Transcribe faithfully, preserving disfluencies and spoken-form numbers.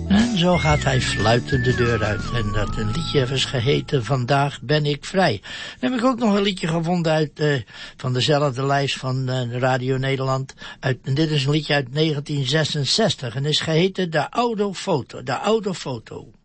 En zo gaat hij fluitend de deur uit. En dat een liedje is geheten Vandaag ben ik vrij. Dan heb ik ook nog een liedje gevonden uit, uh, van dezelfde lijst van uh, Radio Nederland. Uit, en dit is een liedje uit negentien zesenzestig. En is geheten De Oude Foto. De Oude Foto.